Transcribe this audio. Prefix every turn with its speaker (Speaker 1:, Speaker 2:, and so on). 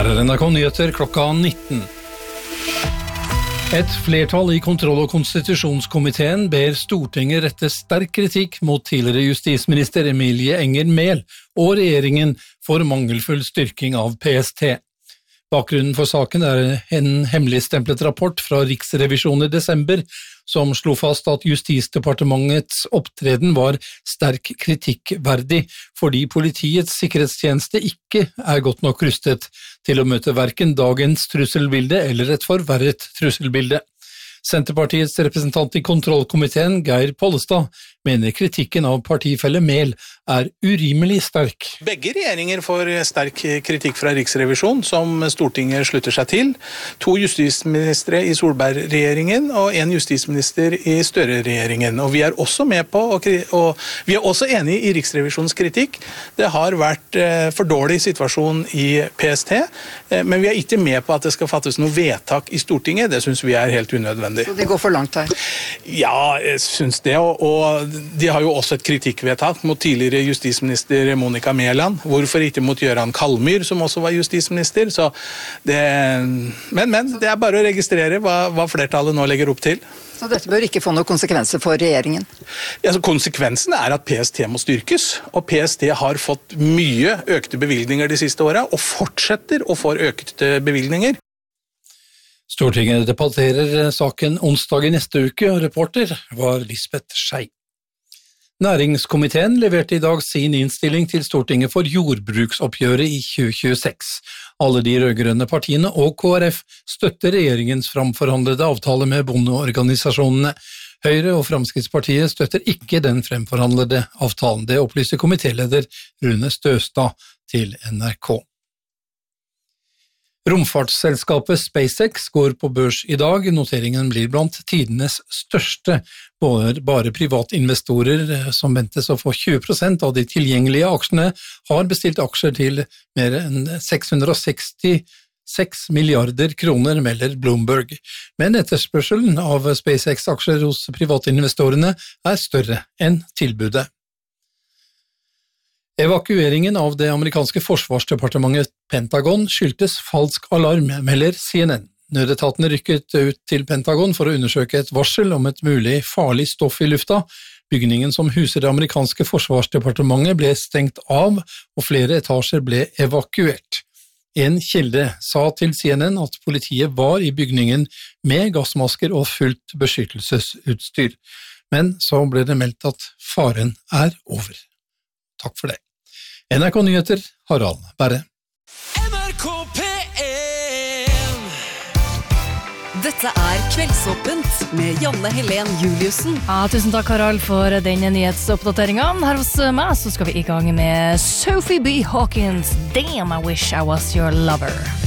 Speaker 1: Her NRK Nyheter klokka 19. Et flertall i kontroll- og konstitusjonskomiteen ber Stortinget rette sterk kritikk mot tidligere justisminister Emilie Enger Mehl og regjeringen for mangelfull styrking av PST. Bakgrunnen for saken en hemmeligstemplet rapport fra Riksrevisjonen i desember, som slo fast at Justisdepartementets opptreden var sterk kritikkverdig, fordi politiets sikkerhetstjeneste ikke er godt nok rustet til å møte hverken dagens trusselbilde eller et forverret trusselbilde. Senterpartiets representant i kontrollkomiteen, Geir Pollestad, mener kritikken av partifelle Mehl er urimelig sterk.
Speaker 2: Begge regjeringer får sterk kritikk fra Riksrevisjonen, som Stortinget slutter seg til. 2 justisministre i Solberg-regjeringen og 1 justisminister i Støre-regjeringen. Og vi er også med på, og vi er også enige i Riksrevisjonens kritikk. Det har vært for dårlig situasjon i PST, men vi er ikke med på at det skal fattes noe vedtak i Stortinget. Det synes vi er helt unødvendig.
Speaker 3: Så det går for langt her?
Speaker 2: Ja, jeg synes det, og de har jo også et kritikkvedtak mot tidligere justisminister Monica Mæland. Hvorfor ikke mot Jøran Kalmyr, som også var justisminister? Så men det er bare å registrere hva flertallet nå legger opp til.
Speaker 3: Så dette bør ikke få noen konsekvenser for regjeringen?
Speaker 2: Ja, så konsekvensen er at PST må styrkes, og PST har fått mye økte bevilgninger de siste årene, og fortsetter å få økte bevilgninger.
Speaker 1: Stortinget debatterer saken onsdag i neste uke, og reporter var Lisbeth Schei. Næringskomiteen leverte i dag sin innstilling til Stortinget for jordbruksoppgjøret i 2026. Alle de rødgrønne partiene og KrF støtter regjeringens framforhandlede avtale med bondeorganisasjonene. Høyre og Fremskrittspartiet støtter ikke den fremforhandlede avtalen. Det opplyser komitéleder Rune Støstad til NRK. Romfartsselskapet SpaceX går på børs i dag. Noteringen blir blant tidenes største. Bare privatinvestorer som ventes å få 20% av de tilgjengelige aksjene har bestilt aksjer til mer enn 666 milliarder kroner, melder Bloomberg. Men etterspørselen av SpaceX-aksjer hos privatinvestorene er større enn tilbudet. Evakueringen av det amerikanske forsvarsdepartementet Pentagon skyldtes falsk alarm, melder CNN. Nødetatene rykket ut til Pentagon for å undersøke et varsel om et mulig farlig stoff i lufta. Bygningen som huser det amerikanske forsvarsdepartementet ble stengt av, og flere etasjer ble evakuert. En kilde sa til CNN at politiet var i bygningen med gassmasker og fullt beskyttelsesutstyr. Men så ble det meldt at faren er over. Takk for det. NRK Nyheter, Harald Berre.
Speaker 4: NRK P1.
Speaker 5: Dette er Kveldsåpent med Janne Helen Juliussen.
Speaker 6: Ja, tusen takk, Harald, for denne nyhetsoppdateringen. Her hos meg så skal vi i gang med Sophie B. Hawkins, Damn, I Wish I Was Your Lover.